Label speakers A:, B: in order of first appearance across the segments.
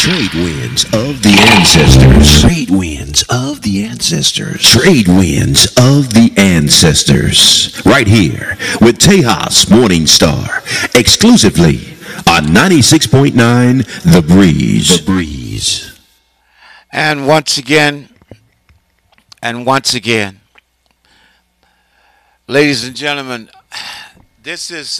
A: Trade winds of the ancestors. Trade winds of the ancestors. Trade winds of the ancestors. Right here with Tejas Morning Star. Exclusively on 96.9 The Breeze. The Breeze.
B: And once again, ladies and gentlemen, this is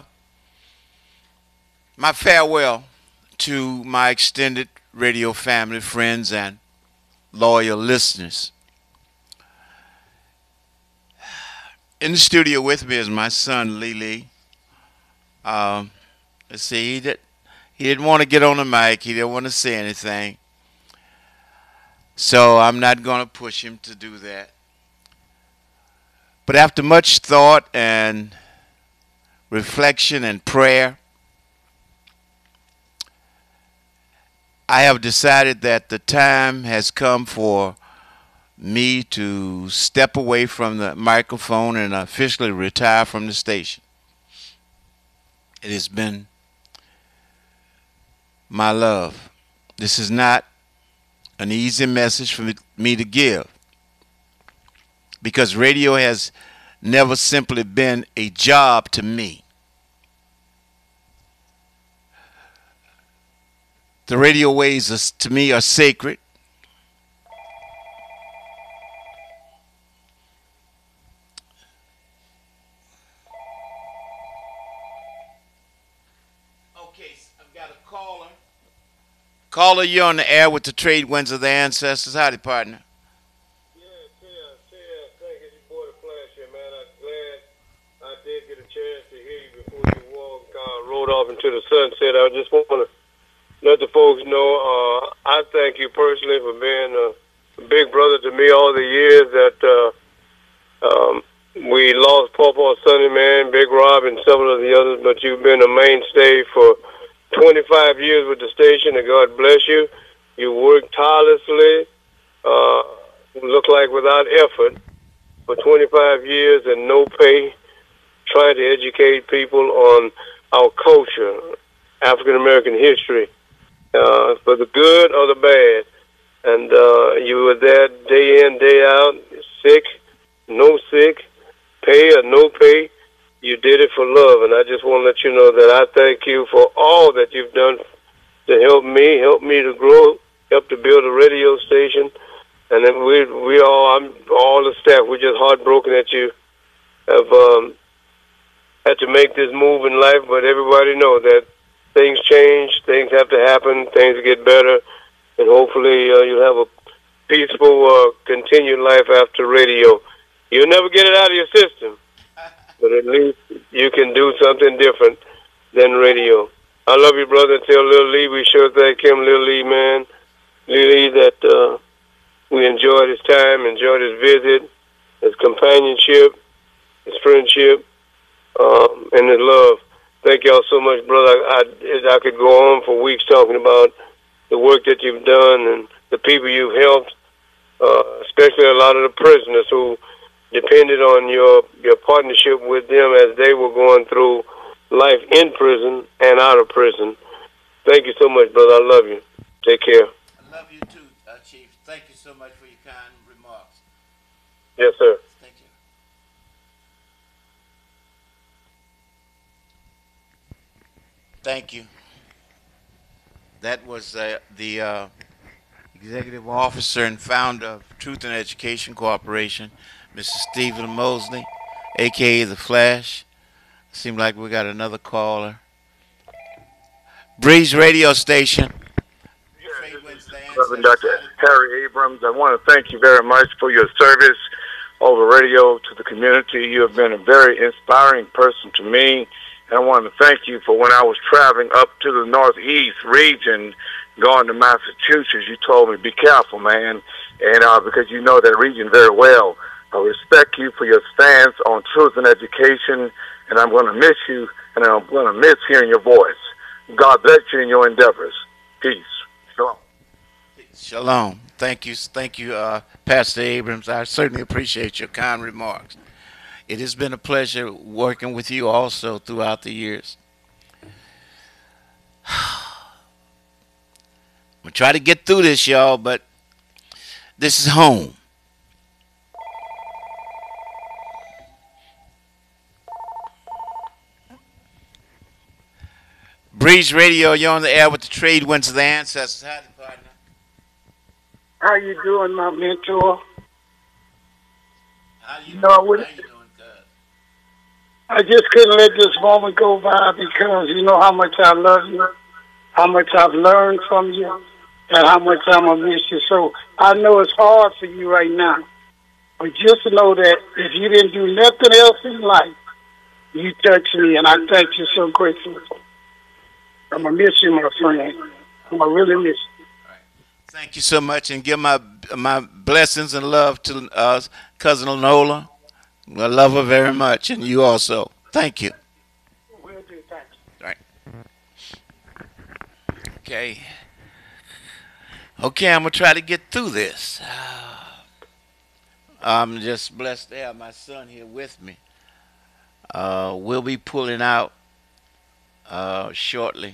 B: my farewell to my extended radio family, friends, and loyal listeners. In the studio with me is my son, Lee. Let's see, he didn't want to get on the mic. He didn't want to say anything. So I'm not going to push him to do that. But after much thought and reflection and prayer, I have decided that the time has come for me to step away from the microphone and officially retire from the station. It has been my love. This is not an easy message for me to give, because radio has never simply been a job to me. The radio waves to me are sacred. Okay, I've got a caller. Caller, you're on the air with the Trade Winds of the Ancestors. Howdy, partner.
C: Yeah, thank you, your boy the Flash here, man. I'm glad I did get a chance to hear you before you rode off into the sunset. I just want to let the folks know I thank you personally for being a big brother to me all the years that we lost Pawpaw Sonny, man, Big Rob, and several of the others, but you've been a mainstay for 25 years with the station, and God bless you. You worked tirelessly, look like without effort, for 25 years and no pay, trying to educate people on our culture, African-American history, for the good or the bad. And you were there day in, day out, sick, no sick, pay or no pay. You did it for love, and I just want to let you know that I thank you for all that you've done to help me to grow, help to build a radio station. And then I'm all the staff, we're just heartbroken that you have had to make this move in life, but everybody know that things change, things have to happen, things get better, and hopefully you'll have a peaceful, continued life after radio. You'll never get it out of your system, but at least you can do something different than radio. I love you, brother. Tell Lil Lee we sure thank him, Lil Lee, man. Lil Lee, that we enjoyed his time, enjoyed his visit, his companionship, his friendship, and his love. Thank y'all so much, brother. I could go on for weeks talking about the work that you've done and the people you've helped, especially a lot of the prisoners who depended on your partnership with them as they were going through life in prison and out of prison. Thank you so much, brother. I love you. Take care.
B: I love you too, Chief. Thank you so much for your kind remarks.
C: Yes, sir.
B: Thank you. Thank you. That was the executive officer and founder of Truth and Education Corporation, Mr. Stephen Mosley, a.k.a. The Flash. Seems like we got another caller. Breeze Radio Station.
C: Yeah, this is Reverend Dr. Harry Abrams. I want to thank you very much for your service over radio to the community. You have been a very inspiring person to me. And I want to thank you for when I was traveling up to the Northeast region, going to Massachusetts, you told me, be careful, man, and because you know that region very well. I respect you for your stance on truth and education, and I'm going to miss you, and I'm going to miss hearing your voice. God bless you in your endeavors. Peace. Shalom.
B: Shalom. Thank you, Pastor Abrams. I certainly appreciate your kind remarks. It has been a pleasure working with you also throughout the years. gonna try to get through this, y'all, but this is home. Breeze Radio, you're on the air with the trade winds of the ancestors. Howdy, partner.
D: How you doing, my mentor?
B: How you
D: No,
B: doing? How you doing, cuz?
D: I just couldn't let this moment go by because you know how much I love you, how much I've learned from you, and how much I'm going to miss you. So I know it's hard for you right now. But just know that if you didn't do nothing else in life, you touched me, and I thank you so grateful. I'm going to miss you, my friend. I'm going to really miss you.
B: Thank you so much, and give my blessings and love to cousin Nola. I love her very much, and you also. Thank you.
D: Will do, thank you.
B: All right. Okay. Okay, I'm gonna try to get through this. I'm just blessed to have my son here with me. We'll be pulling out shortly.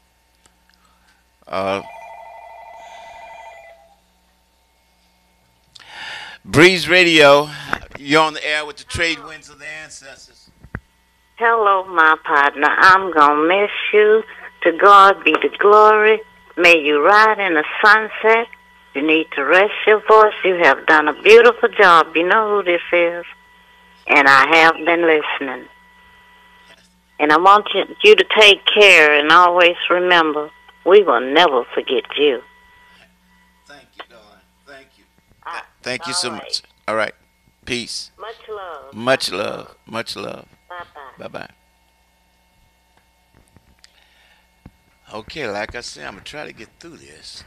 B: Breeze Radio, you're on the air with the trade winds of the ancestors.
E: Hello, my partner. I'm going to miss you. To God be the glory. May you ride in the sunset. You need to rest your voice. You have done a beautiful job. You know who this is. And I have been listening. And I want you to take care and always remember, we will never forget you.
B: Thank you, darling. Thank you. Thank you so much. All right. Peace.
E: Much love.
B: Much love. Much love.
E: Bye-bye.
B: Bye-bye. Okay, like I said, I'm going to try to get through this.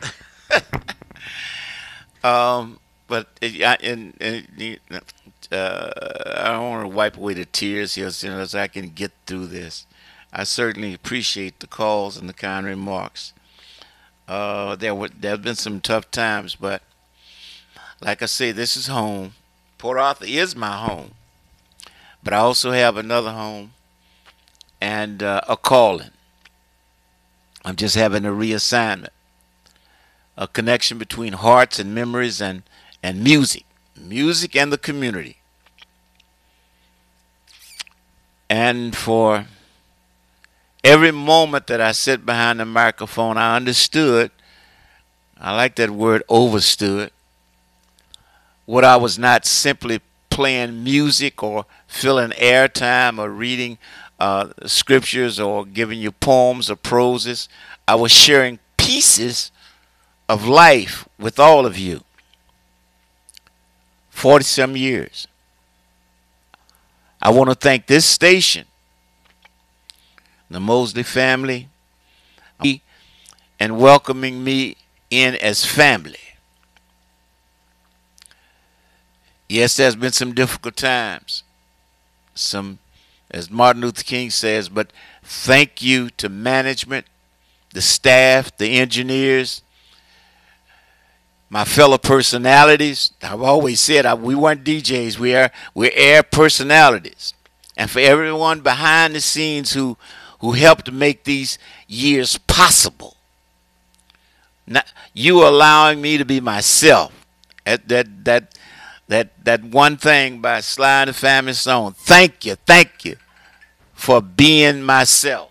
B: But I don't want to wipe away the tears here as soon as I can get through this. I certainly appreciate the calls and the kind remarks. There have been some tough times, but like I say, this is home. Port Arthur is my home, but I also have another home and a calling. I'm just having a reassignment, a connection between hearts and memories and music and the community. And for every moment that I sit behind the microphone, I understood, I like that word, overstood, what I was not simply playing music or filling airtime or reading scriptures or giving you poems or proses. I was sharing pieces of life with all of you. 40-some years. I want to thank this station, the Mosley family, and welcoming me in as family. Yes, there's been some difficult times. Some, as Martin Luther King says, but thank you to management, the staff, the engineers, my fellow personalities. I've always said we weren't DJs, we're air personalities. And for everyone behind the scenes who helped make these years possible. Now, you allowing me to be myself. That one thing by Sly and the Family Stone. Thank you for being myself.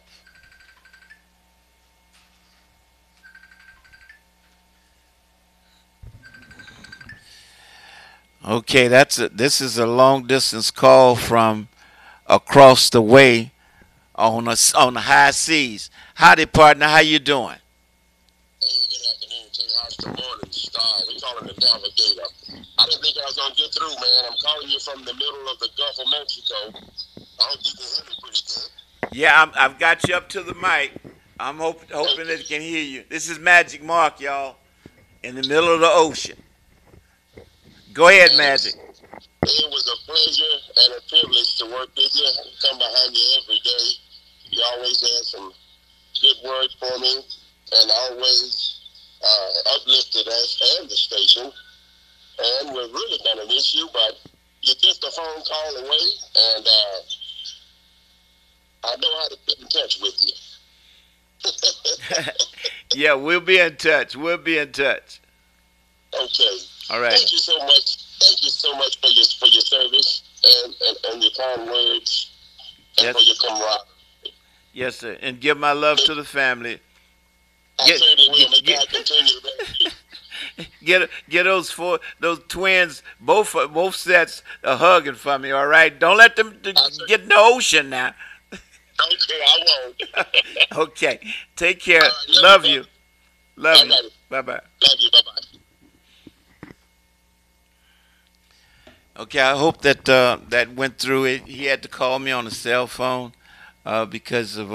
B: Okay, this is a long distance call from across the way on the high seas. Howdy, partner. How you doing?
F: Hey, good afternoon to you. How's the morning star? We calling the Navigator. I didn't think I was gonna get through, man. I'm calling you from the middle of the Gulf of Mexico. I hope you can hear me pretty good.
B: Yeah, I've got you up to the mic. I'm hoping it can hear you. This is Magic Mark, y'all, in the middle of the ocean. Go ahead, Magic.
F: It was a pleasure and a privilege to work with you. I come behind you every day. You always had some good words for me and always uplifted us and the station. And we're really gonna miss you, but you're just a phone call away, and I know how to get in touch with you.
B: Yeah, we'll be in touch. We'll be in touch.
F: Okay.
B: All right.
F: Thank you so much. Thank you so much for your service and your kind words and
B: Yes.
F: for your camaraderie.
B: Yes, sir. And give my love to the family.
F: I
B: Get
F: certainly will. May
B: get
F: God continue to bless you.
B: get those twins, both sets a hugging for me. All right. Don't let them get in the ocean now.
F: Okay, I won't.
B: Okay. Take care.
F: All right,
B: Love you. Love
F: All
B: you.
F: right.
B: Bye bye.
F: Love you. Bye-bye.
B: Okay, I hope that that went through it. He had to call me on the cell phone because of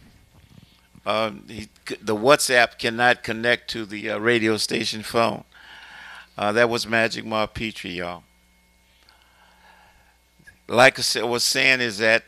B: the WhatsApp cannot connect to the radio station phone. That was Magic Mark Petrie, y'all. Like I said, was saying is that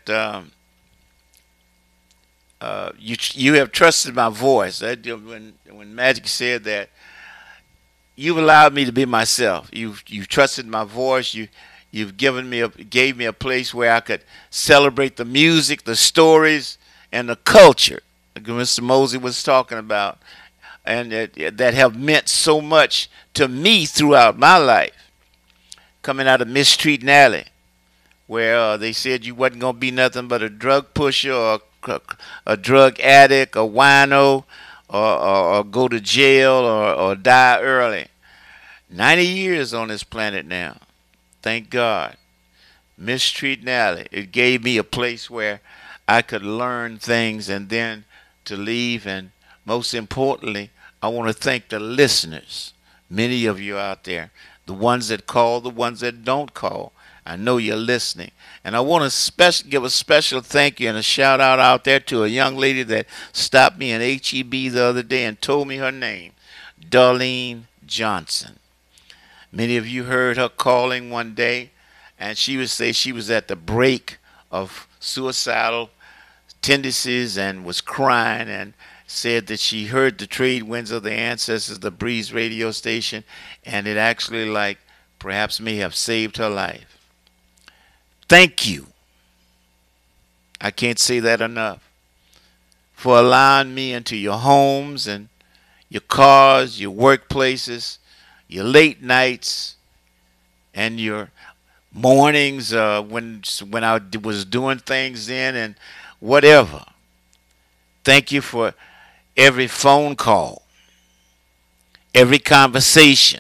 B: you have trusted my voice. When Magic said that, you've allowed me to be myself. You've trusted my voice. You've gave me a place where I could celebrate the music, the stories, and the culture like Mr. Mosey was talking about, and that have meant so much to me throughout my life. Coming out of Mistreating Alley, where they said you wasn't gonna be nothing but a drug pusher or a drug addict, a wino, or go to jail or die early. 90 years on this planet now. Thank God. Mistreating Alley. It gave me a place where I could learn things and then to leave. And most importantly, I want to thank the listeners. Many of you out there. The ones that call, the ones that don't call. I know you're listening. And I want to give a special thank you and a shout out there to a young lady that stopped me in HEB the other day and told me her name. Darlene Johnson. Many of you heard her calling one day, and she would say she was at the break of suicidal tendencies and was crying and said that she heard the trade winds of the ancestors, the Breeze radio station, and it actually perhaps may have saved her life. Thank you. I can't say that enough for allowing me into your homes and your cars, your workplaces, your late nights, and your mornings when I was doing things then and whatever. Thank you for every phone call, every conversation,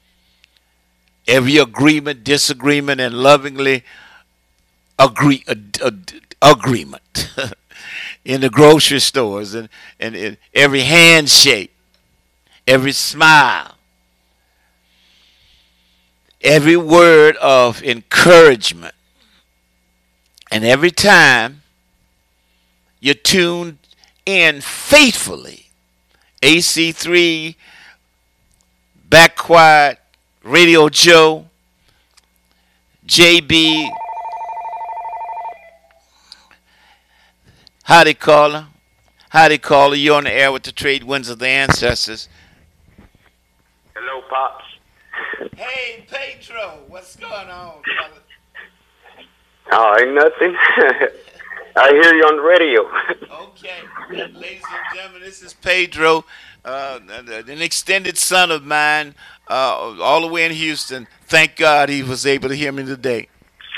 B: every agreement, disagreement, and lovingly agreement in the grocery stores and every handshake, every smile. Every word of encouragement, and every time you tuned in faithfully, AC3, Back Quiet, Radio Joe, JB, Howdy Caller, you're on the air with the trade winds of the ancestors.
G: Hello, Pops.
B: Hey, Pedro, what's going on, brother?
G: Oh, ain't nothing. I hear you on the radio.
B: Okay, ladies and gentlemen, this is Pedro, an extended son of mine, all the way in Houston. Thank God he was able to hear me today.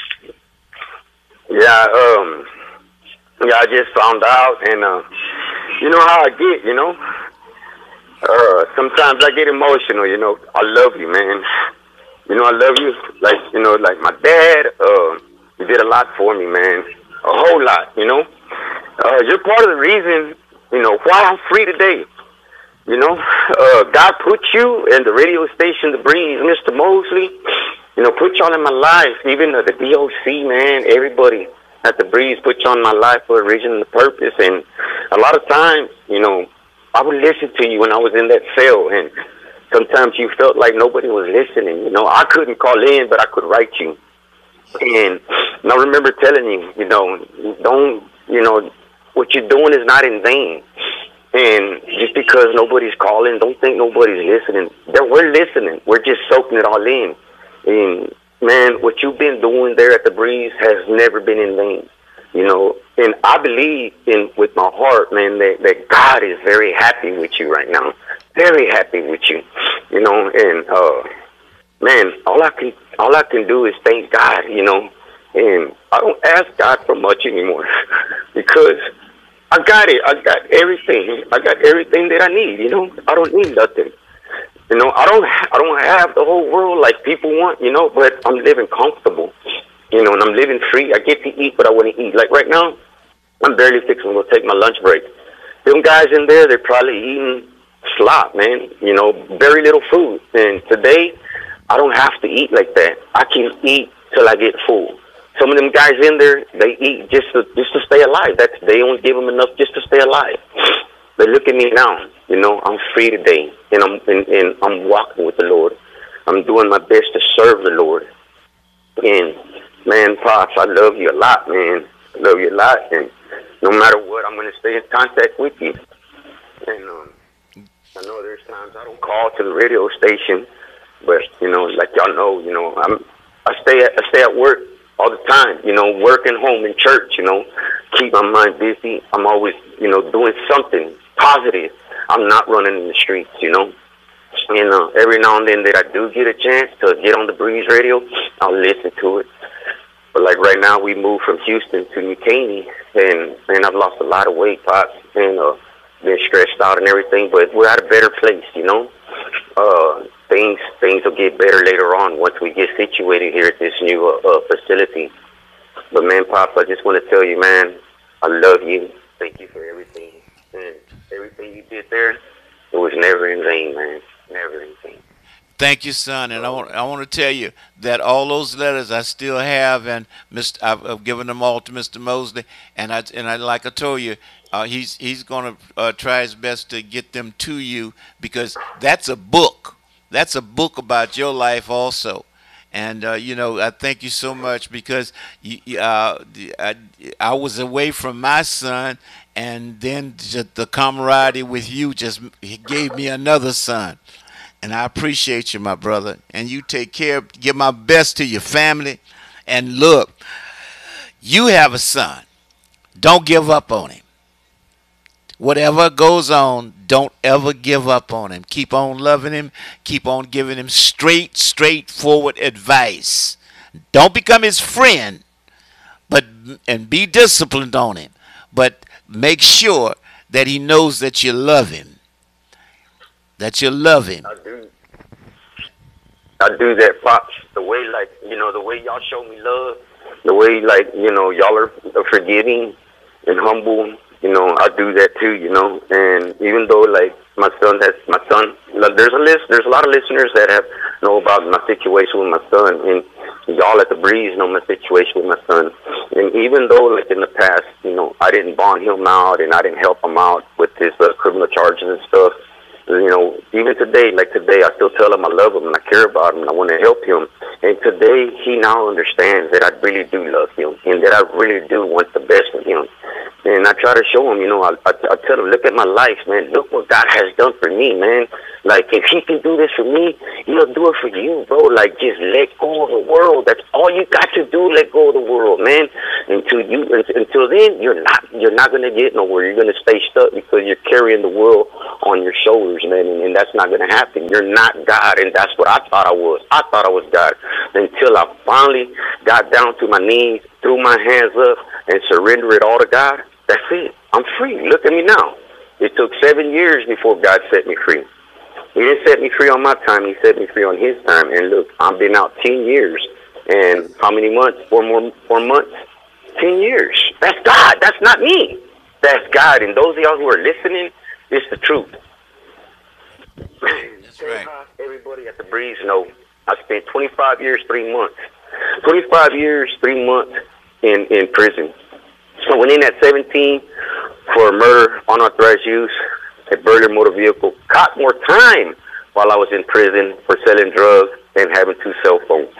G: Yeah, I just found out, and you know how I get, you know. Sometimes I get emotional, you know. I love you, man. You know, I love you. Like my dad, you did a lot for me, man. A whole lot, you know. You're part of the reason, you know, why I'm free today. You know, God put you in the radio station, The Breeze, Mr. Mosley, you know, put y'all in my life. Even the DOC, man, everybody at The Breeze put you on my life for a reason and a purpose. And a lot of times, you know, I would listen to you when I was in that cell, and sometimes you felt like nobody was listening. You know, I couldn't call in, but I could write you. And I remember telling you, you know, don't, you know, what you're doing is not in vain. And just because nobody's calling, don't think nobody's listening. We're listening. We're just soaking it all in. And, man, what you've been doing there at The Breeze has never been in vain. you know, and I believe in with my heart, man, that God is very happy with you right now, very happy with you, you know, and man, all I can do is thank God, you know, and I don't ask God for much anymore because I got it. I got everything. I got everything that I need. You know, I don't need nothing. You know, I don't have the whole world like people want. You know, but I'm living comfortable. You know, and I'm living free. I get to eat what I want to eat. Like right now, I'm barely fixing to take my lunch break. Them guys in there, they're probably eating slop, man. You know, very little food. And today, I don't have to eat like that. I can eat till I get full. Some of them guys in there, they eat just to stay alive. They only give them enough just to stay alive. But look at me now. You know, I'm free today, and I'm walking with the Lord. I'm doing my best to serve the Lord. And man, Pops, I love you a lot, man. I love you a lot, and no matter what, I'm gonna stay in contact with you. And I know there's times I don't call to the radio station, but you know, like y'all know, you know, I stay at work all the time, you know, working, home, and church, you know, keep my mind busy. I'm always, you know, doing something positive. I'm not running in the streets, you know. And every now and then that I do get a chance to get on the Breeze Radio, I'll listen to it. But like right now, we moved from Houston to New Caney, and I've lost a lot of weight, Pops, and been stressed out and everything. But we're at a better place, you know. Things will get better later on once we get situated here at this new facility. But man, Pops, I just want to tell you, man, I love you. Thank you for everything. And everything you did there, it was never in vain, man. Never in vain.
B: Thank you, son. And I want to tell you that all those letters I still have, and I've given them all to Mr. Mosley. And I like I told you, he's going to try his best to get them to you, because that's a book. That's a book about your life also. And, you know, I thank you so much, because I was away from my son, and then just the camaraderie with you just gave me another son. And I appreciate you, my brother. And you take care, give my best to your family. And look, you have a son. Don't give up on him. Whatever goes on, don't ever give up on him. Keep on loving him. Keep on giving him straightforward advice. Don't become his friend, and be disciplined on him. But make sure that he knows that you love him. That you love him.
G: I do that, Pops. The way, like, you know, the way y'all show me love, the way, like, you know, y'all are forgiving and humble. You know, I do that too, you know. And even though, like, my son, there's a lot of listeners that know about my situation with my son, and y'all at the Breeze know my situation with my son. And even though, like, in the past, you know, I didn't bond him out and I didn't help him out with his criminal charges and stuff, you know, even today, like today, I still tell him I love him and I care about him and I want to help him. And today, he now understands that I really do love him and that I really do want the best for him. And I try to show him, you know, I tell him, look at my life, man. Look what God has done for me, man. Like, if he can do this for me, he'll do it for you, bro. Like, just let go of the world. That's all you got to do, let go of the world, man. Until then, you're not going to get nowhere. You're going to stay stuck because you're carrying the world on your shoulders, man. And that's not going to happen. You're not God, and that's what I thought I was. I thought I was God until I finally got down to my knees, threw my hands up, and surrendered it all to God. That's it. I'm free. Look at me now. It took 7 years before God set me free. He didn't set me free on my time. He set me free on his time. And look, I've been out 10 years. And how many months? 4 months? 10 years. That's God. That's not me. That's God. And those of y'all who are listening, it's the truth.
B: That's right.
G: Everybody at the Breeze know I spent 25 years, 3 months. 25 years, 3 months in prison. So went in at 17 for murder, unauthorized use, a burglary motor vehicle. Caught more time while I was in prison for selling drugs and having 2 cell phones.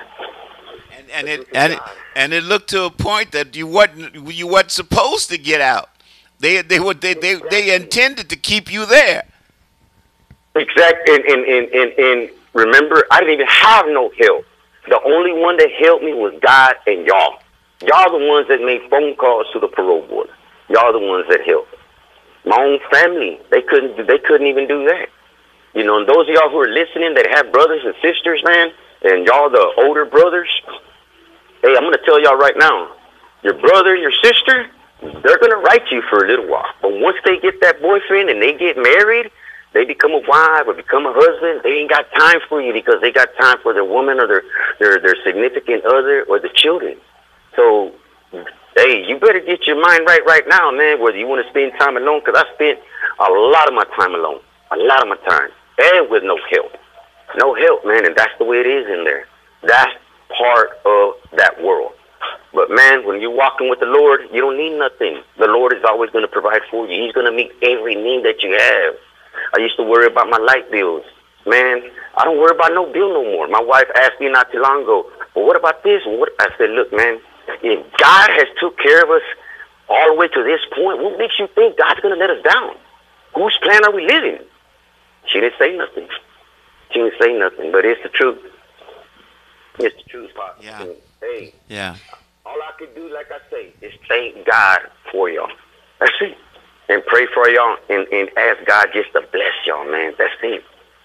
B: And it looked to a point that you wasn't supposed to get out. They intended to keep you there.
G: Exactly. And remember, I didn't even have no help. The only one that helped me was God and y'all. Y'all the ones that made phone calls to the parole board. Y'all the ones that helped. My own family, they couldn't even do that. You know, and those of y'all who are listening that have brothers and sisters, man, and y'all the older brothers, hey, I'm going to tell y'all right now, your brother, your sister, they're going to write you for a little while. But once they get that boyfriend and they get married, they become a wife or become a husband, they ain't got time for you because they got time for their woman or their significant other or the children. So, hey, you better get your mind right now, man, whether you want to spend time alone, because I spent a lot of my time alone, a lot of my time, and with no help. No help, man, and that's the way it is in there. That's part of that world. But, man, when you're walking with the Lord, you don't need nothing. The Lord is always going to provide for you. He's going to meet every need that you have. I used to worry about my light bills. Man, I don't worry about no bill no more. My wife asked me not too long ago, well, what about this? I said, look, man, if God has took care of us all the way to this point, what makes you think God's going to let us down? Whose plan are we living? She didn't say nothing. She didn't say nothing, but it's the truth. It's the truth, Pop.
B: Yeah.
G: Hey.
B: Yeah.
G: All I could do, like I say, is thank God for y'all. That's it. And pray for y'all and ask God just to bless y'all, man. That's it.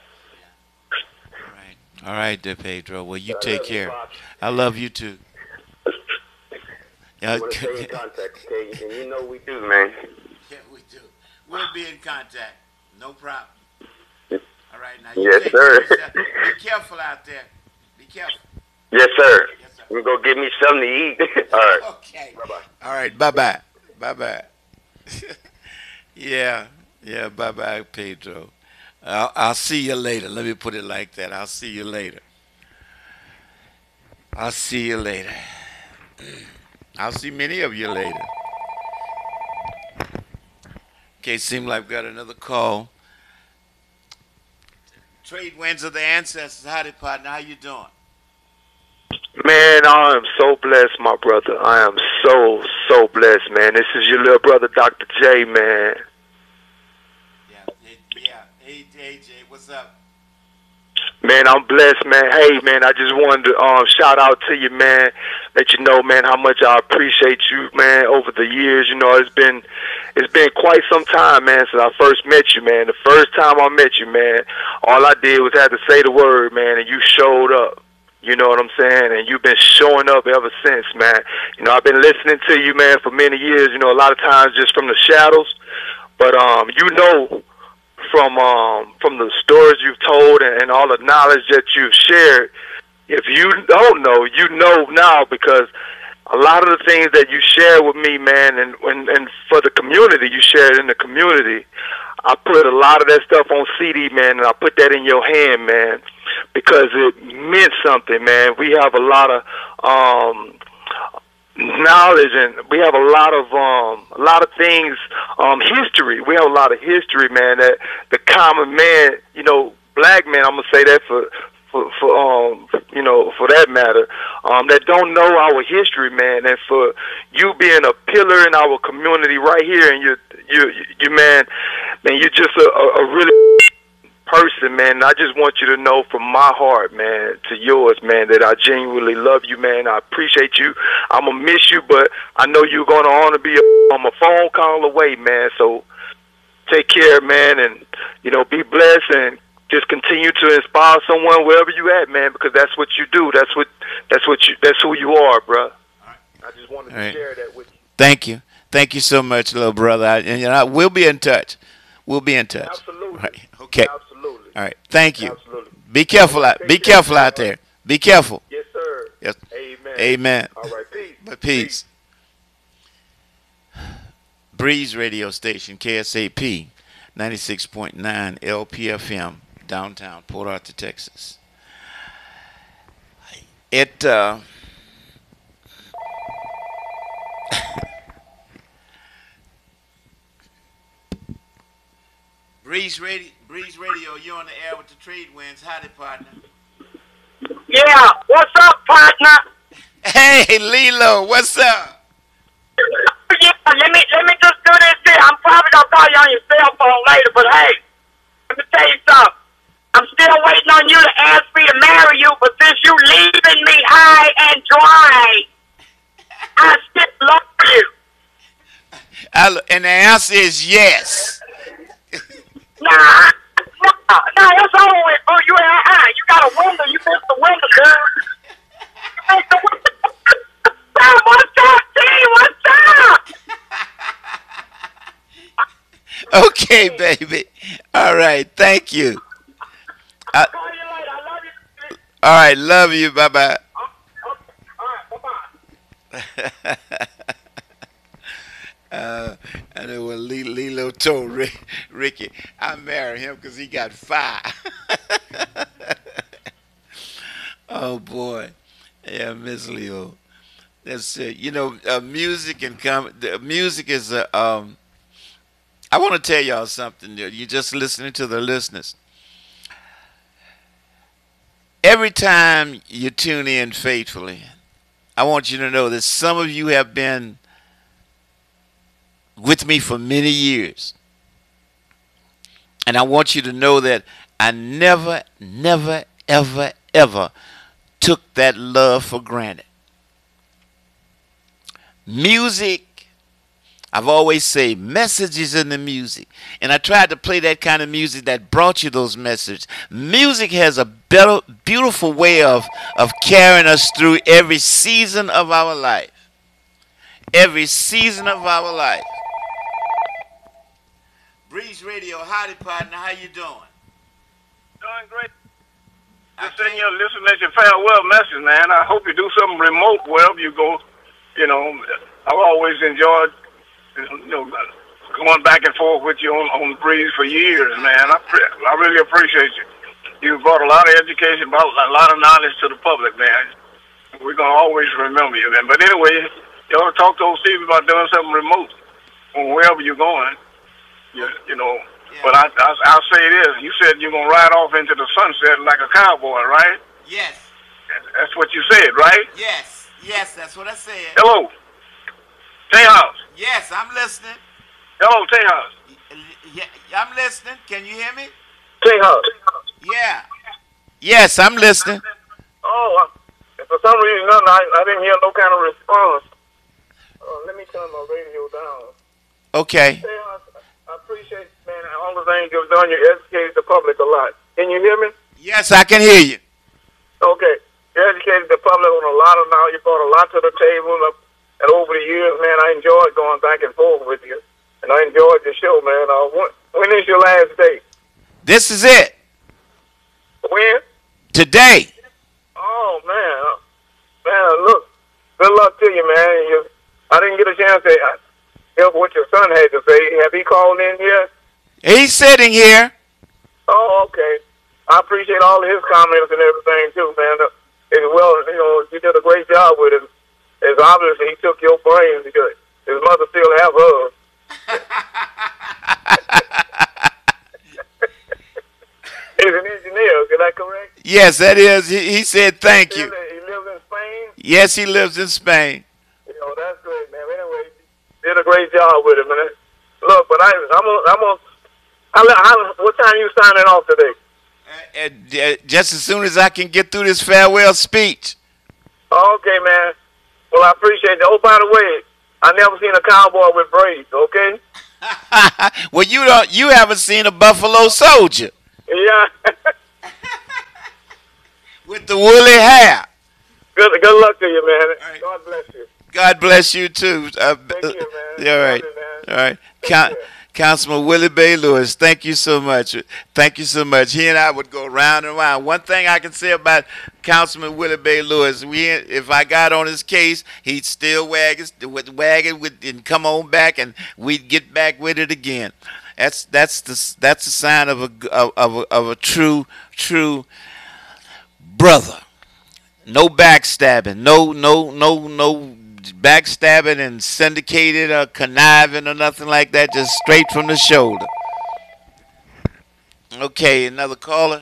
B: All right, De Pedro. Well, you take care. I love you too.
G: I want to stay in contact, okay? And you know we do, man.
B: Yeah, we do. We'll be in contact. No problem. All right, now you
G: yes, sir.
B: Be careful out there. Be careful.
G: Yes, sir.
B: Yes, sir.
G: You go get me something to eat. All right.
B: Okay.
G: Bye-bye.
B: All right, bye-bye. Bye-bye. Yeah, bye-bye, Pedro. I'll see you later. Let me put it like that. I'll see you later. I'll see you later. I'll see many of you later. Okay, seems like we've got another call. Trade winds of the ancestors. Howdy, partner. How you doing?
H: Man, I am so blessed, my brother. I am so blessed, man. This is your little brother, Dr. J, man.
B: Yeah. Hey, AJ, what's up?
H: Man, I'm blessed, man. Hey, man, I just wanted to shout out to you, man. Let you know, man, how much I appreciate you, man, over the years. You know, it's been quite some time, man, since I first met you, man. The first time I met you, man, all I did was have to say the word, man, and you showed up. You know what I'm saying? And you've been showing up ever since, man. You know, I've been listening to you, man, for many years, you know, a lot of times just from the shadows. But, you know, from the stories you've told and all the knowledge that you've shared, if you don't know, you know now, because a lot of the things that you share with me, man, and for the community, you share it in the community. I put a lot of that stuff on CD, man, and I put that in your hand, man, because it meant something, man. We have a lot of knowledge, and we have a lot of things, history. We have a lot of history, man, that the common man, you know, black man, I'm gonna say that for you know, for that matter, that don't know our history, man, and for you being a pillar in our community right here, and you man, you're just a really person, man. I just want you to know from my heart, man, to yours, man, that I genuinely love you, man. I appreciate you. I'm gonna miss you, but I know you're gonna only be a phone call away, man. So take care, man, and you know, be blessed and just continue to inspire someone wherever you at, man, because that's what you do. That's who you are, bro. I just wanted to share that with you.
B: Thank you so much, little brother. And you know, we'll be in touch.
H: Absolutely.
B: Right. Okay.
H: Absolutely.
B: All right. Thank you.
H: Absolutely.
B: Be careful out. Be careful out there. Be careful.
H: Yes, sir.
B: Yes.
H: Amen.
B: Amen.
H: All right. Peace.
B: But peace. Breeze radio station, KSAP, 96.9 LPFM, downtown Port Arthur, Texas. Breeze Radio, you're on the air with the trade winds. Howdy, partner.
D: Yeah, what's up, partner?
B: Hey, Lilo, what's up?
D: Yeah, let me just do this here. I'm probably gonna call you on your cell phone later, but hey, let me tell you something. I'm still waiting on you to ask me to marry you, but since you leaving me high and dry, I
B: And the answer is yes.
I: Nah, that's over with, bro. You got a window. You missed the window, girl. You missed the window. What's up, T? What's up?
B: Okay, baby. All right. Thank you.
I: Call you later. I love you.
B: All right. Love you. Bye-bye.
I: All right. Bye-bye.
B: I know what Lilo told Ricky. I married him because he got 5. Oh, boy. Yeah, Miss Leo. That's it. You know, music and music is a. I want to tell y'all something. You're just listening to the listeners. Every time you tune in faithfully, I want you to know that some of you have been with me for many years. And I want you to know that I never, ever, ever took that love for granted. Music, I've always said, messages in the music. And I tried to play that kind of music that brought you those messages. Music has a beautiful way of carrying us through every season of our life. Every season of our life. Breeze Radio, howdy partner, how you doing?
C: Doing great. Just sitting here listening at your farewell message, man. I hope you do something remote wherever you go. You know, I've always enjoyed, going back and forth with you on Breeze for years, man. I really appreciate you. You brought a lot of education, brought a lot of knowledge to the public, man. We're going to always remember you, man. But anyway, you ought to talk to old Steve about doing something remote on wherever you're going. You know, yeah. But I'll say this. You said you're going to ride off into the sunset like a cowboy, right?
B: Yes.
C: That's what you said, right?
B: Yes. Yes, that's what I said.
C: Hello. Tejas.
B: Yes, I'm listening.
C: Hello, Tejas.
B: Yeah, I'm listening. Can you hear me?
C: Tejas.
B: Yeah. Yes, I'm listening.
C: Oh, for some reason, I didn't hear no kind of response. Let me turn my radio down.
B: Okay.
C: Tejas, I appreciate, man, all the things you've done. You educated the public a lot. Can you hear me?
B: Yes, I can hear you.
C: Okay. You educated the public on a lot of now. You brought a lot to the table. And over the years, man, I enjoyed going back and forth with you. And I enjoyed your show, man. When is your last day?
B: This is it.
C: When?
B: Today.
C: Oh, man. Man, look. Good luck to you, man. I didn't get a chance to hear what your son had to say. Have he called in yet?
B: He's sitting here.
C: Oh, okay. I appreciate all of his comments and everything, too, man. As well, you did a great job with him. As obviously he took your brains because his mother still have hers. He's an engineer, is that correct?
B: Yes, that is. He said thank you.
C: He lives in Spain?
B: Yes, he lives in Spain.
C: That's great, man. Anyway, did a great job with him, man. Look, but what time you signing off today?
B: Just as soon as I can get through this farewell speech.
C: Okay, man. Well, I appreciate it. Oh, by the way, I never seen a cowboy with braids, okay?
B: Well, you haven't seen a Buffalo Soldier.
C: Yeah.
B: With the woolly hair.
C: Good luck to you, man. Right. God bless you.
B: God bless you, too.
C: Thank you, man.
B: All right.
C: You,
B: all right. Councilman Willie Bay Lewis, thank you so much. Thank you so much. He and I would go round and round. One thing I can say about Councilman Willie Bay Lewis, if I got on his case, he'd still wag it and come on back, and we'd get back with it again. That's the sign of a true brother. No backstabbing. No backstabbing and syndicated or conniving or nothing like that. Just straight from the shoulder. Okay, another caller.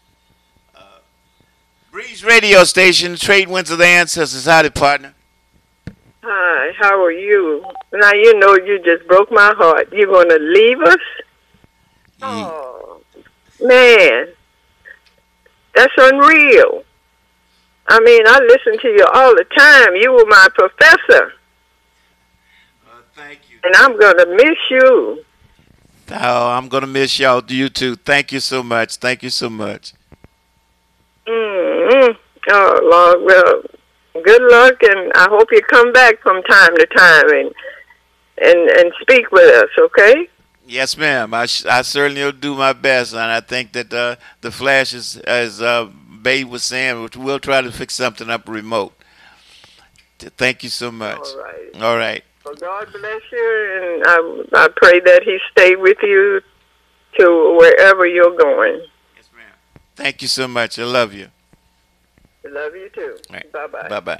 B: Breeze Radio Station, Trade Winds of the Ancestors. Howdy, partner.
J: Hi, how are you? Now, you just broke my heart. You're going to leave us? Yeah. Oh, man. That's unreal. I mean, I listen to you all the time. You were my professor.
B: Thank you.
J: And I'm going to miss you.
B: Oh, I'm going to miss y'all. You too. Thank you so much. Thank you so much.
J: Mm-hmm. Oh, Lord. Well, good luck, and I hope you come back from time to time and speak with us, okay?
B: Yes, ma'am. I certainly will do my best, and I think that the Flash is, as Babe was saying, we'll try to fix something up remote. Thank you so much.
J: All right.
B: All right.
J: Well, God bless you, and I pray that He stay with you to wherever you're going.
B: Yes, ma'am. Thank you so much. I love you.
J: I love you too.
B: Right.
J: Bye-bye.
B: Bye-bye.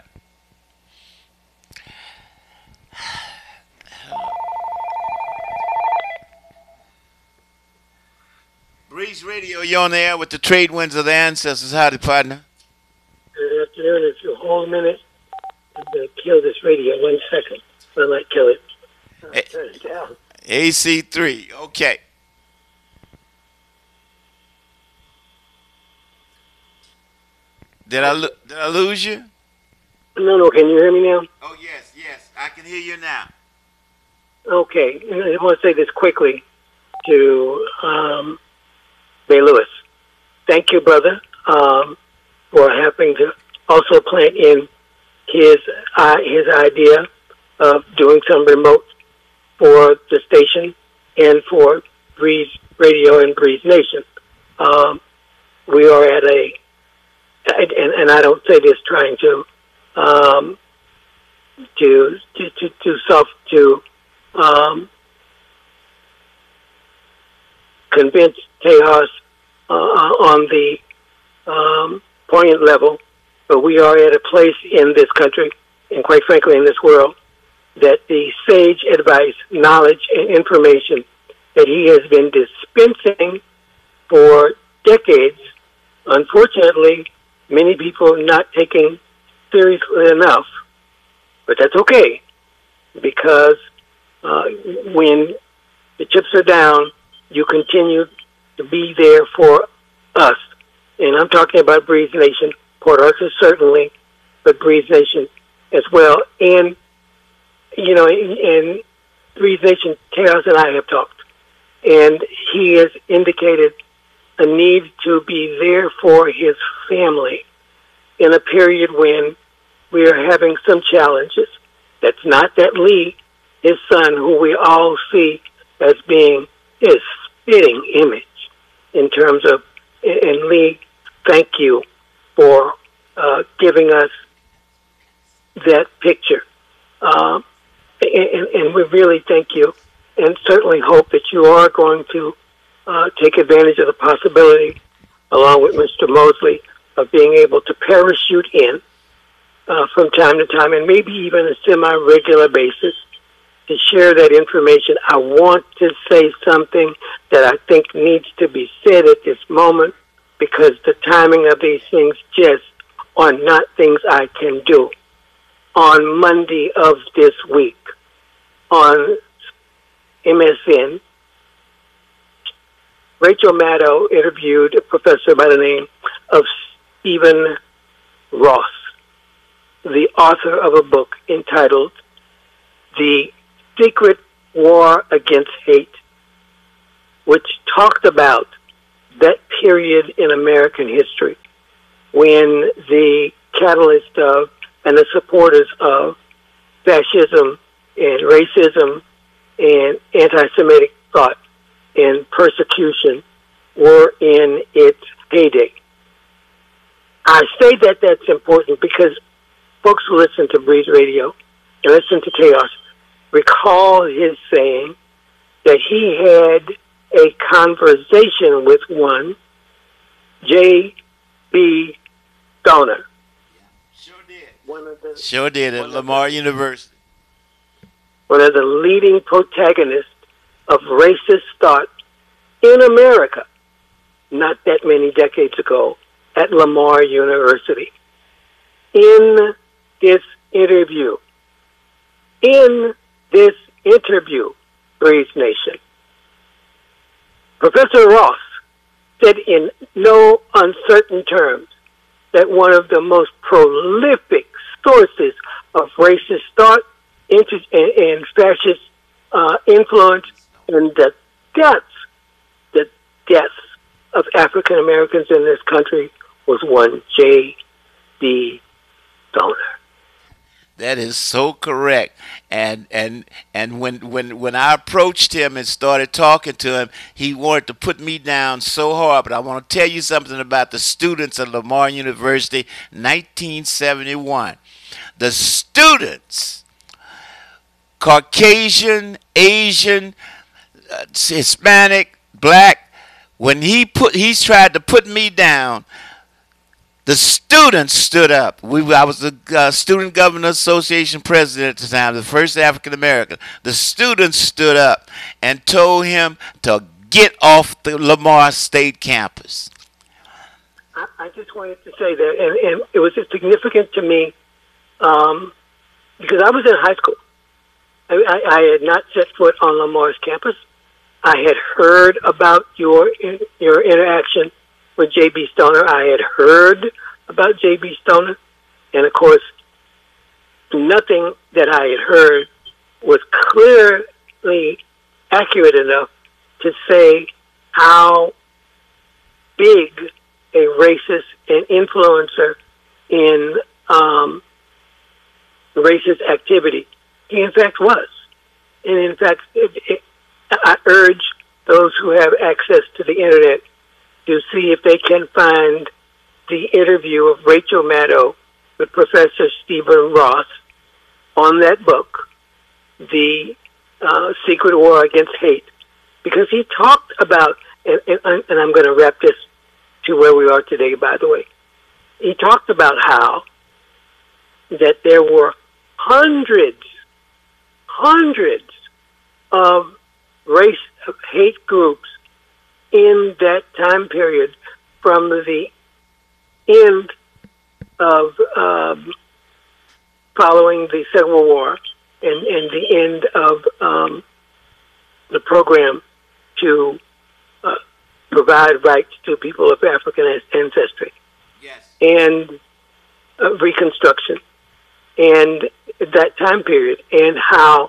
B: Breeze Radio, you're on the air with the trade winds of the ancestors. Howdy, partner.
K: Good afternoon. If you hold a minute, I'm going to kill this radio 1 second. I might kill it. Turn it down.
B: AC3, okay. Did I lose you?
K: No. Can you hear me now?
B: Oh, yes. I can hear you now.
K: Okay. I want to say this quickly to Ray Lewis. Thank you, brother, for having to also plant in his idea of doing some remote for the station and for Breeze Radio and Breeze Nation. We are at and I don't say this trying to convince Tejas on the poignant level, but we are at a place in this country, and quite frankly in this world, that the sage advice, knowledge, and information that he has been dispensing for decades, unfortunately, many people not taking seriously enough, but that's okay, because when the chips are down, you continue to be there for us. And I'm talking about Breeze Nation, Port Arthur certainly, but Breeze Nation as well. And, you know, in Breeze Nation, Tejas and I have talked, and he has indicated a need to be there for his family in a period when we are having some challenges. That's not that Lee, his son, who we all see as being his spitting image in terms of, and Lee, thank you for giving us that picture. And we really thank you, and certainly hope that you are going to take advantage of the possibility, along with Mr. Mosley, of being able to parachute in from time to time, and maybe even a semi-regular basis, to share that information. I want to say something that I think needs to be said at this moment, because the timing of these things just are not things I can do. On Monday of this week, on MSN, Rachel Maddow interviewed a professor by the name of Stephen Ross, the author of a book entitled The Secret War Against Hate, which talked about that period in American history when the catalyst of and the supporters of fascism and racism and anti-Semitic thought and persecution were in its heyday. I say that that's important because folks who listen to Breeze Radio and listen to Tejas recall his saying that he had a conversation with one J.B. Stoner.
B: Sure did at Lamar University.
K: One of the leading protagonists of racist thought in America, not that many decades ago, at Lamar University. In this interview, Breeze Nation, Professor Ross said in no uncertain terms that one of the most prolific sources of racist thought and fascist influence and the deaths of African Americans in this country was one J.B. Stoner.
B: That is so correct. And when I approached him and started talking to him, he wanted to put me down so hard. But I want to tell you something about the students at Lamar University, 1971. The students, Caucasian, Asian, Hispanic, black, when he's tried to put me down, the students stood up. I was the Student Governor Association president at the time, the first African American. The students stood up and told him to get off the Lamar State campus.
K: I just wanted to say that, and it was significant to me because I was in high school. I had not set foot on Lamar's campus. I had heard about your interaction with J.B. Stoner. I had heard about J.B. Stoner, and of course, nothing that I had heard was clearly accurate enough to say how big a racist and influencer in racist activity he in fact was. And in fact, I urge those who have access to the internet to see if they can find the interview of Rachel Maddow with Professor Stephen Ross on that book, The Secret War Against Hate, because he talked about, and I'm going to wrap this to where we are today, by the way. He talked about how that there were hundreds of hate groups in that time period from the end of following the Civil War and the end of the program to provide rights to people of African ancestry.
B: Yes.
K: And Reconstruction and that time period, and how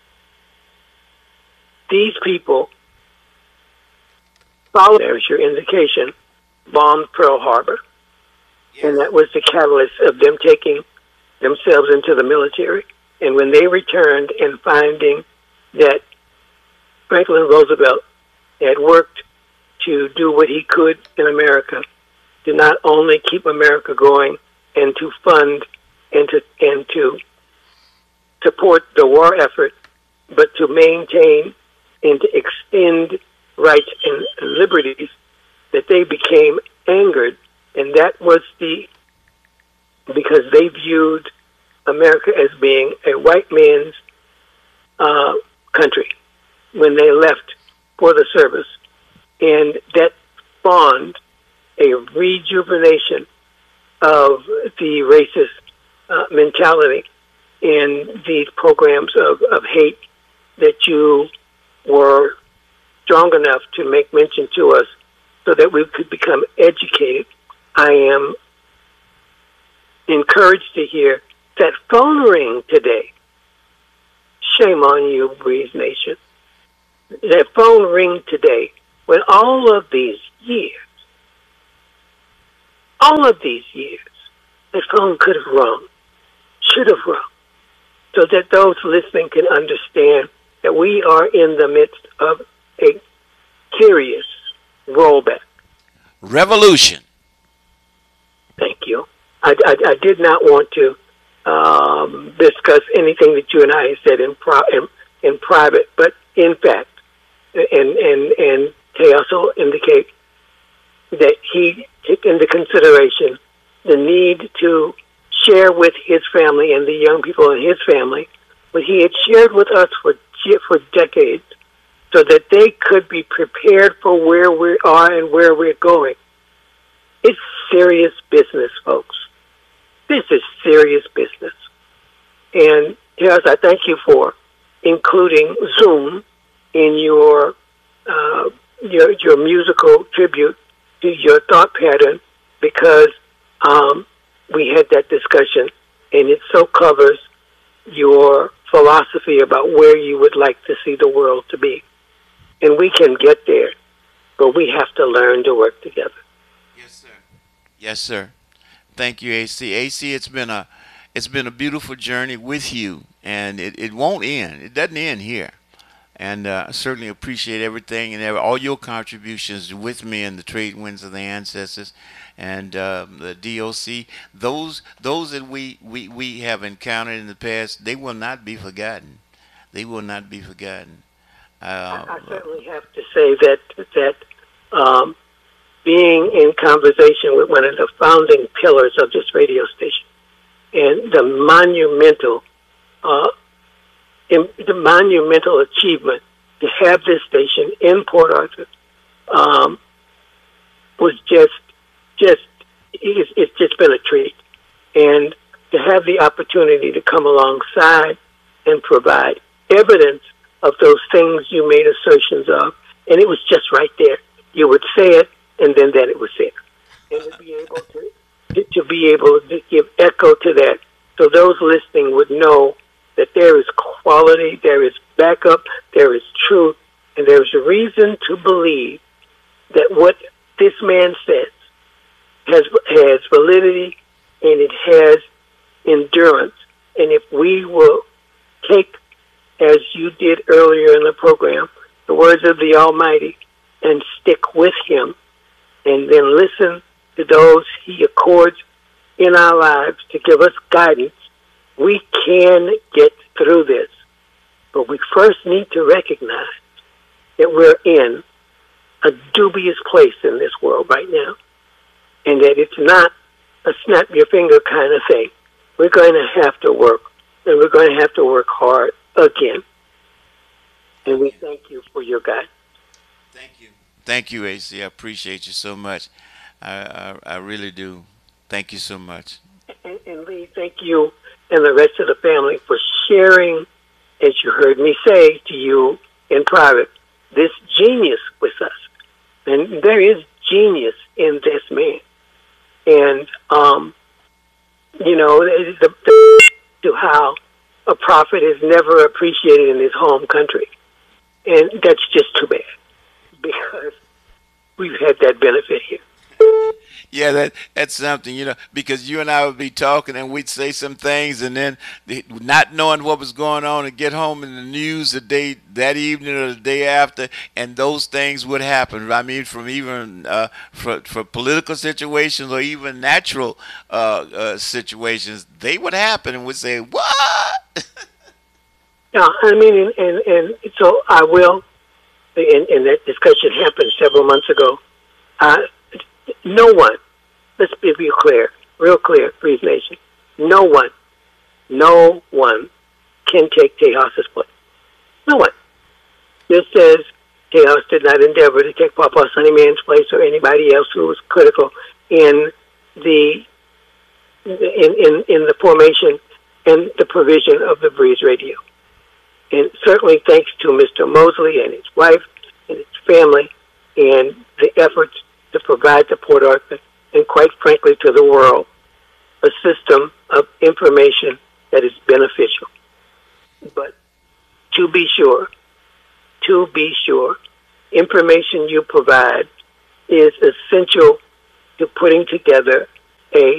K: these people followed, there's your indication, bombed Pearl Harbor. Yes. And that was the catalyst of them taking themselves into the military. And when they returned and finding that Franklin Roosevelt had worked to do what he could in America to not only keep America going and to fund and to support the war effort, but to maintain and to extend rights and liberties, that they became angered. And that was because they viewed America as being a white man's country when they left for the service. And that spawned a rejuvenation of the racist mentality in these programs of hate that you were strong enough to make mention to us so that we could become educated. I am encouraged to hear that phone ring today. Shame on you, Breeze Nation. That phone ring today when all of these years, that phone could have rung, should have rung, so that those listening can understand that we are in the midst of a serious rollback.
B: Revolution.
K: Thank you. I did not want to discuss anything that you and I had said in private, but in fact, and Tay also indicate that he took into consideration the need to share with his family and the young people in his family what he had shared with us for decades, so that they could be prepared for where we are and where we're going. It's serious business, folks. This is serious business. And yes, I thank you for including Zoom in your musical tribute to your thought pattern, because we had that discussion, and it so covers your philosophy about where you would like to see the world to be. And we can get there, but we have to learn to work together.
B: Yes, sir. Yes, sir. Thank you, AC. AC, it's been a beautiful journey with you, and it won't end. It doesn't end here. And I certainly appreciate everything and all your contributions with me in the Trade Winds of the Ancestors and the DOC. Those that we have encountered in the past, they will not be forgotten. They will not be forgotten.
K: I certainly have to say that being in conversation with one of the founding pillars of this radio station and the monumental achievement to have this station in Port Arthur was it's just been a treat. And to have the opportunity to come alongside and provide evidence of those things you made assertions of, and it was just right there. You would say it, and then that it was there. And to be able to give echo to that, so those listening would know that there is quality, there is backup, there is truth, and there's a reason to believe that what this man says has validity and it has endurance. And if we will take, as you did earlier in the program, the words of the Almighty and stick with Him, and then listen to those He accords in our lives to give us guidance, we can get through this. But we first need to recognize that we're in a dubious place in this world right now, and that it's not a snap your finger kind of thing. We're going to have to work, and we're going to have to work hard again. And we thank you for your guidance.
B: Thank you. Thank you, AC. I appreciate you so much. I really do. Thank you so much.
K: And Lee, thank you and the rest of the family for sharing, as you heard me say to you in private, this genius with us. And there is genius in this man. And, to how a prophet is never appreciated in his home country. And that's just too bad, because we've had that benefit here.
B: Yeah, that's something, because you and I would be talking and we'd say some things, and then not knowing what was going on, and get home in the news that evening or the day after, and those things would happen. I mean, from even for political situations or even natural situations, they would happen, and we'd say, "What?"
K: Yeah, I mean, and so I will. And that discussion happened several months ago. No one, let's be real clear, Breeze Nation. No one can take Tejas' place. No one. Just as Tejas did not endeavor to take Papa Sonny Man's place or anybody else who was critical in the formation and the provision of the Breeze Radio. And certainly thanks to Mr. Mosley and his wife and his family and the efforts to provide to Port Arthur and, quite frankly, to the world, a system of information that is beneficial. But to be sure, information you provide is essential to putting together a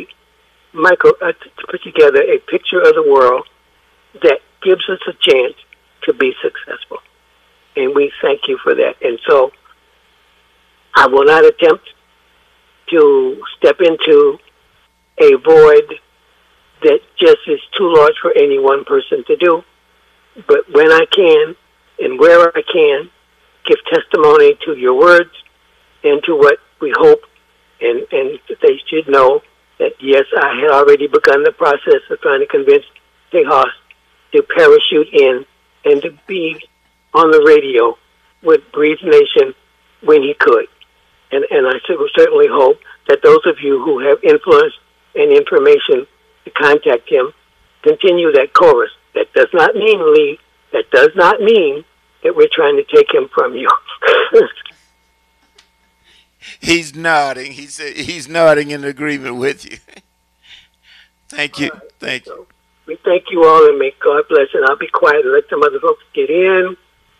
K: picture of the world that gives us a chance to be successful. And we thank you for that. And so I will not attempt to step into a void that just is too large for any one person to do. But when I can and where I can, give testimony to your words and to what we hope, and they should know that, yes, I had already begun the process of trying to convince Tejas to parachute in and to be on the radio with Breeze Nation when he could. And I certainly hope that those of you who have influence and information to contact him continue that chorus. That does not mean, Lee, that does not mean that we're trying to take him from you.
B: He's nodding. He's nodding in agreement with you. Thank you.
K: Right.
B: Thank you.
K: We thank you all, and may God bless. And I'll be quiet and let some other folks get in.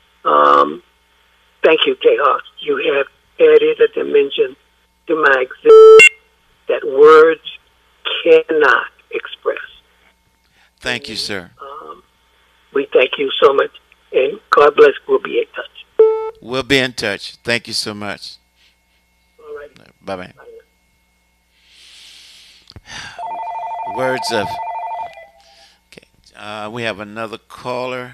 K: Thank you, Tejas. You have added a dimension to my existence that words cannot express.
B: Thank you, sir.
K: We thank you so much, and God bless. We'll be in touch.
B: We'll be in touch. Thank you so much.
K: All right.
B: Bye-bye. Words of... Okay. We have another caller.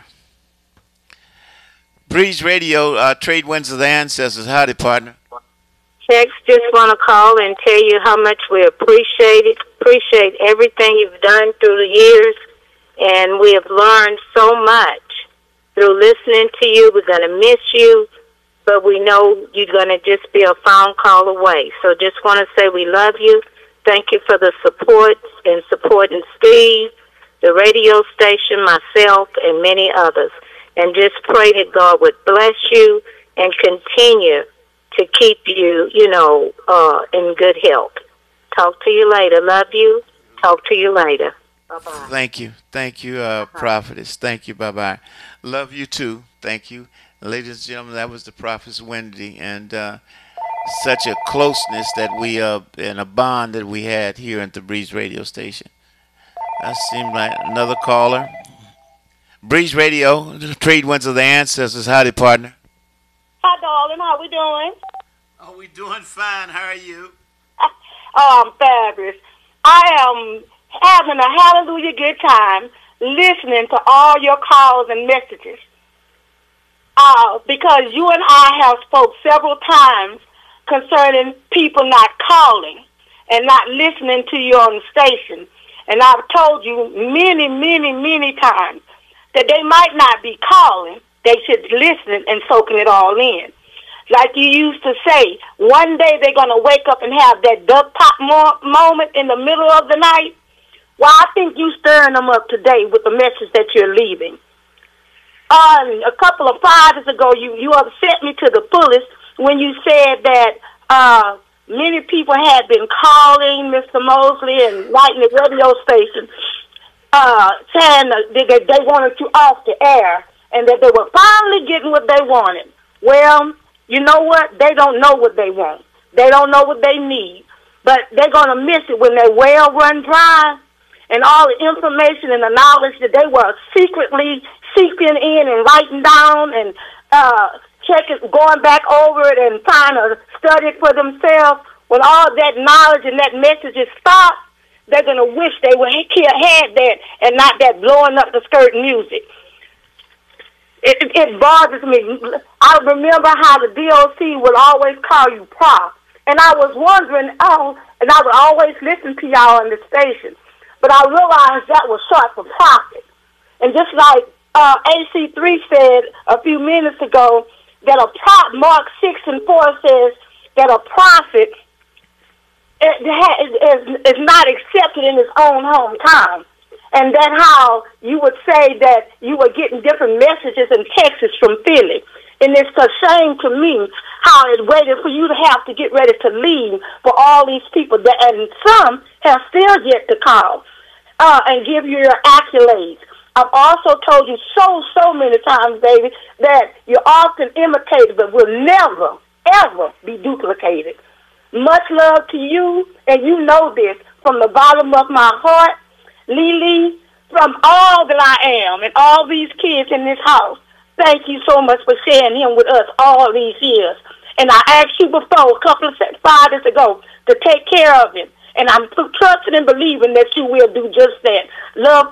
B: Breeze Radio, Trade Winds of the Ancestors. Howdy, partner.
E: Tex, just want to call and tell you how much we appreciate it. Appreciate everything you've done through the years, and we have learned so much through listening to you. We're going to miss you, but we know you're going to just be a phone call away. So just want to say we love you. Thank you for the support and supporting Steve, the radio station, myself, and many others. And just pray that God would bless you and continue to keep you, in good health. Talk to you later. Love you. Talk to you later. Bye-bye.
B: Thank you. Thank you, Prophetess. Thank you. Bye-bye. Love you, too. Thank you. Ladies and gentlemen, that was the Prophetess Wendy. And such a closeness that we, and a bond that we had here at the Breeze Radio station. That seemed like another caller. Breeze Radio, Trade Winds of the Ancestors. Howdy, partner.
L: Hi, darling. How we doing?
B: Oh, we doing fine. How are you?
L: Oh, I'm fabulous. I am having a hallelujah good time listening to all your calls and messages. Because you and I have spoke several times concerning people not calling and not listening to you on the station. And I've told you many, many, many times that they might not be calling. They should listen and soaking it all in. Like you used to say, one day they're going to wake up and have that duck pop moment in the middle of the night. Well, I think you stirring them up today with the message that you're leaving. A couple of Fridays ago, you upset me to the fullest when you said that many people had been calling Mr. Mosley and writing the radio station saying that they wanted you off the air and that they were finally getting what they wanted. Well, you know what? They don't know what they want. They don't know what they need. But they're going to miss it when their well run dry and all the information and the knowledge that they were secretly seeking in and writing down and checking, going back over it and trying to study it for themselves. When all that knowledge and that message is stopped, they're going to wish they would had that and not that blowing up the skirt music. It bothers me. I remember how the DOC would always call you Prof. And I was wondering, and I would always listen to y'all on the station. But I realized that was short for prophet. And just like AC3 said a few minutes ago, that Mark 6:4 says that a prophet is not accepted in his own hometown. And that's how you would say that you were getting different messages and texts from Philly. And it's a shame to me how it waited for you to have to get ready to leave for all these people, and some have still yet to call and give you your accolades. I've also told you so many times, baby, that you're often imitated but will never, ever be duplicated. Much love to you, and you know this from the bottom of my heart. Lily, from all that I am and all these kids in this house, thank you so much for sharing him with us all these years. And I asked you before, a couple of Fridays ago, to take care of him. And I'm trusting and believing that you will do just that. Love